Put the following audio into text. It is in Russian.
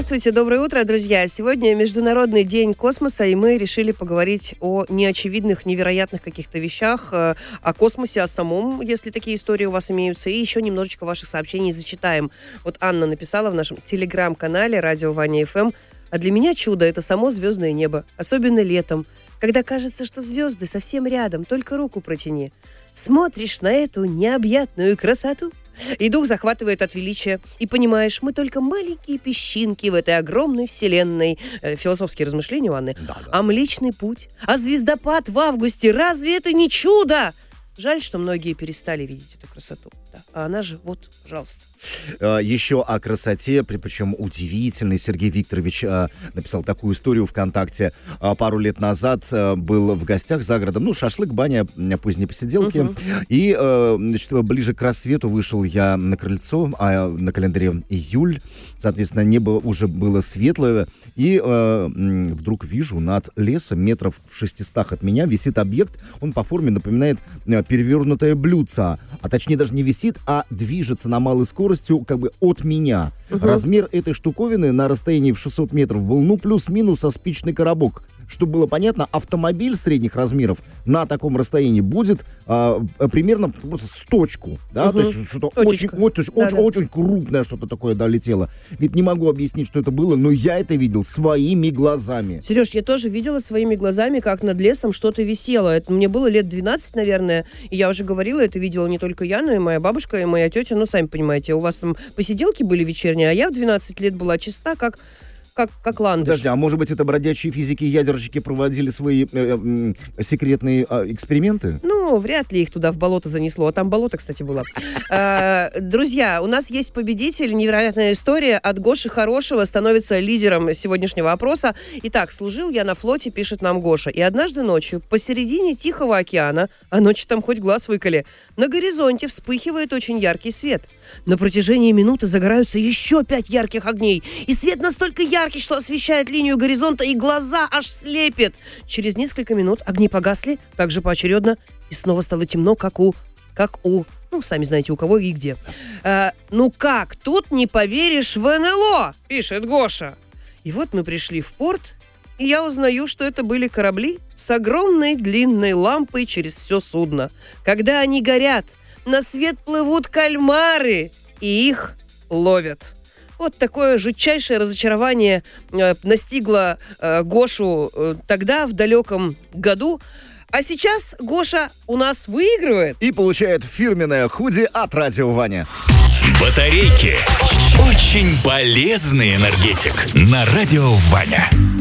Здравствуйте, доброе утро, друзья. Сегодня Международный день космоса, и мы решили поговорить о неочевидных, невероятных каких-то вещах, о космосе, о самом, если такие истории у вас имеются, и еще немножечко ваших сообщений зачитаем. Вот Анна написала в нашем телеграм-канале «Радио Ваня ФМ». А для меня чудо – это само звездное небо, особенно летом, когда кажется, что звезды совсем рядом, только руку протяни. Смотришь на эту необъятную красоту, и дух захватывает от величия, и понимаешь, мы только маленькие песчинки в этой огромной вселенной. Философские размышления у Анны. Да. А Млечный Путь, а звездопад в августе, разве это не чудо? Жаль, что многие перестали видеть эту красоту. Да. А она же, вот, пожалуйста. Еще о красоте, причем удивительный. Сергей Викторович написал такую историю ВКонтакте. Пару лет назад был в гостях за городом. Шашлык, баня, поздние посиделки. И, ближе к рассвету вышел я на крыльцо, а на календаре июль. Соответственно, небо уже было светлое. И вдруг вижу, над лесом, метров в 600 от меня, висит объект. Он по форме напоминает перевернутое блюдце. А точнее даже не висит, а движется на малой скорости как бы от меня. Размер этой штуковины на расстоянии в 600 метров был, плюс-минус со спичный коробок. Чтобы было понятно, автомобиль средних размеров на таком расстоянии будет примерно с точку. Да? То есть что-то очень крупное что-то такое долетело. Ведь не могу объяснить, что это было, но я это видел своими глазами. Сереж, я тоже видела своими глазами, как над лесом что-то висело. Это мне было лет 12, наверное. И я уже говорила, это видела не только я, но и моя бабушка, и моя тетя. Сами понимаете, у вас там посиделки были вечерние, а я в 12 лет была чиста, как ландыш. Подожди, а может быть, это бродячие физики и ядерщики проводили свои секретные эксперименты? Вряд ли их туда в болото занесло. А там болото, кстати, было. Друзья, у нас есть победитель. Невероятная история. От Гоши Хорошего становится лидером сегодняшнего опроса. Итак, служил я на флоте, пишет нам Гоша. И однажды ночью посередине Тихого океана, а ночью там хоть глаз выколи, на горизонте вспыхивает очень яркий свет. На протяжении минуты загораются еще 5 ярких огней. И свет настолько яркий, что освещает линию горизонта, и глаза аж слепит. Через несколько минут огни погасли, также поочередно, и снова стало темно, как у сами знаете, у кого и где. Как тут не поверишь в НЛО, пишет Гоша. И вот мы пришли в порт, и я узнаю, что это были корабли с огромной длинной лампой через все судно. Когда они горят, на свет плывут кальмары, и их ловят. Вот такое жутчайшее разочарование настигло Гошу тогда, в далеком году. А сейчас Гоша у нас выигрывает. И получает фирменное худи от Радио Ваня. Батарейки. Очень полезный энергетик на Радио Ваня.